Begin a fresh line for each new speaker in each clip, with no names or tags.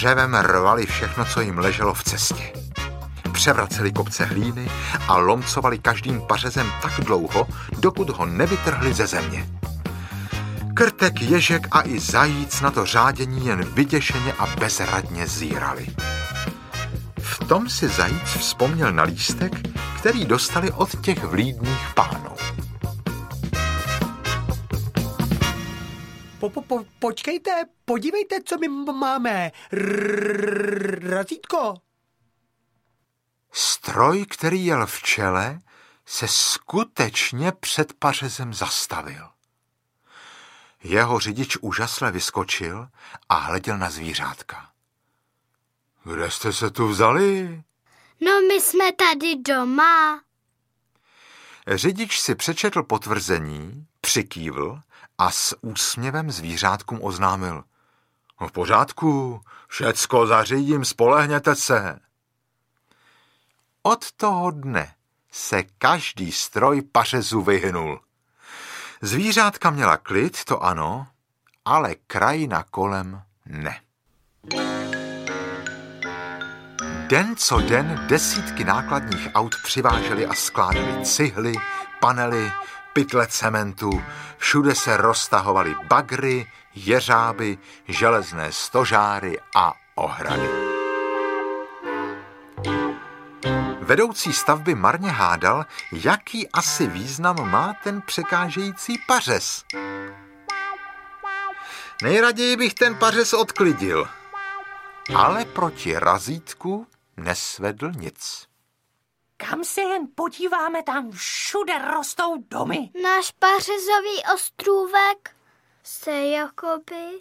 Řevem rvali všechno, co jim leželo v cestě. Převraceli kopce hlíny a lomcovali každým pařezem tak dlouho, dokud ho nevytrhli ze země. Krtek, ježek a i zajíc na to řádění jen vyděšeně a bezradně zírali. V tom si zajíc vzpomněl na lístek, který dostali od těch vlídných pánů.
Počkejte, podívejte, co my máme. Razítko.
Stroj, který jel v čele, se skutečně před pařezem zastavil. Jeho řidič úžasle vyskočil a hleděl na zvířátka. Kde jste se tu vzali?
No, my jsme tady doma.
Řidič si přečetl potvrzení, přikývl a s úsměvem zvířátkům oznámil. V pořádku, všecko zařídím, spolehněte se. Od toho dne se každý stroj pařezu vyhnul. Zvířátka měla klid, to ano, ale krajina kolem ne. Den co den desítky nákladních aut přivážely a skládali cihly, panely, pytle cementu, všude se roztahovaly bagry, jeřáby, železné stožáry a ohrady. Vedoucí stavby marně hádal, jaký asi význam má ten překážející pařez. Nejraději bych ten pařez odklidil, ale proti razítku nesvedl nic.
Kam se jen podíváme, tam všude rostou domy.
Náš pařezový ostrůvek se jakoby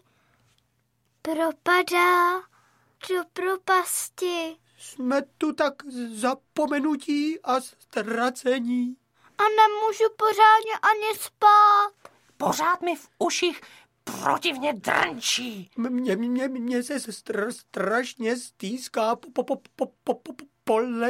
propadá do propasti.
Jsme tu tak zapomenutí a ztracení.
A nemůžu pořádně ani spát.
Pořád mi v uších protivně drnčí.
Mně se strašně stýská pole